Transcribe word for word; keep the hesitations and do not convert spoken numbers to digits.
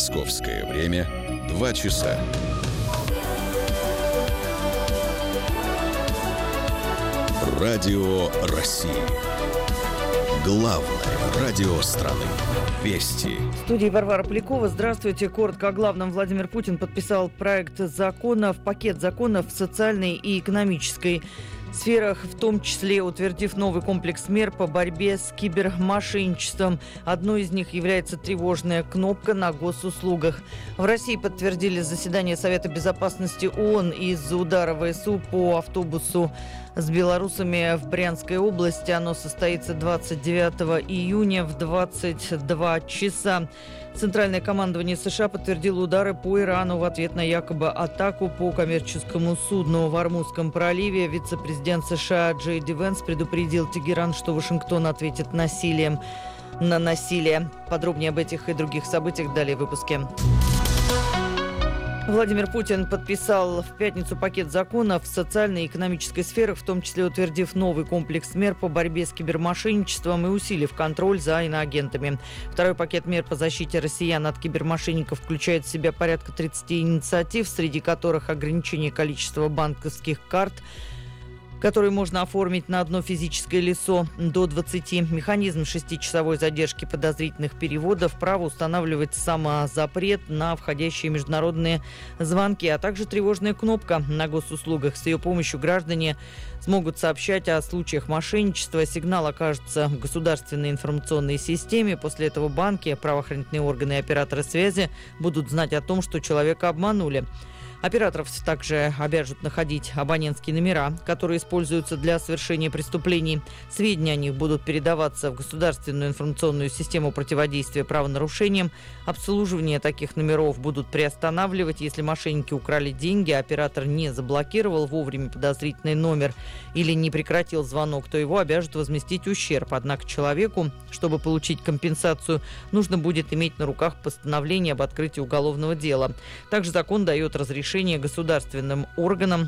Московское время два часа. Радио России. Главное радио страны. Вести. В студии Варвара Полякова. Здравствуйте. Коротко о главном. Владимир Путин подписал проект законов, пакет законов в социальной и экономической сферах, в том числе утвердив новый комплекс мер по борьбе с кибермошенничеством. Одной из них является тревожная кнопка на госуслугах. В России подтвердили заседание Совета безопасности ООН из-за удара ВСУ по автобусу с белорусами в Брянской области. Оно состоится двадцать девятого июня в двадцать два часа. Центральное командование США подтвердило удары по Ирану в ответ на якобы атаку по коммерческому судну в Ормузском проливе. Вице-президент США Джей Ди Венс предупредил Тегеран, что Вашингтон ответит насилием на насилие. Подробнее об этих и других событиях далее в выпуске. Владимир Путин подписал в пятницу пакет законов в социальной и экономической сферах, в том числе утвердив новый комплекс мер по борьбе с кибермошенничеством и усилив контроль за иноагентами. Второй пакет мер по защите россиян от кибермошенников включает в себя порядка тридцати инициатив, среди которых ограничение количества банковских карт, которые можно оформить на одно физическое лицо, до двадцати. Механизм шестичасовой задержки подозрительных переводов, право устанавливать самозапрет на входящие международные звонки, а также тревожная кнопка на госуслугах. С ее помощью граждане смогут сообщать о случаях мошенничества. Сигнал окажется в государственной информационной системе. После этого банки, правоохранительные органы и операторы связи будут знать о том, что человека обманули. Операторов также обяжут находить абонентские номера, которые используются для совершения преступлений. Сведения о них будут передаваться в государственную информационную систему противодействия правонарушениям. Обслуживание таких номеров будут приостанавливать, если мошенники украли деньги, а оператор не заблокировал вовремя подозрительный номер или не прекратил звонок, то его обяжут возместить ущерб. Однако человеку, чтобы получить компенсацию, нужно будет иметь на руках постановление об открытии уголовного дела. Также закон дает разрешение государственным органам